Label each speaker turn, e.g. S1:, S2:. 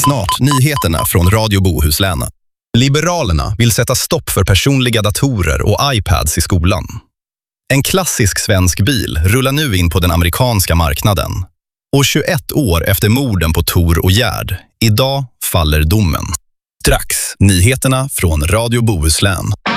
S1: Snart nyheterna från Radio Bohuslän. Liberalerna vill sätta stopp för personliga datorer och iPads i skolan. En klassisk svensk bil rullar nu in på den amerikanska marknaden. Och 21 år efter morden på Tor och Gerd, idag faller domen. Strax nyheterna från Radio Bohuslän.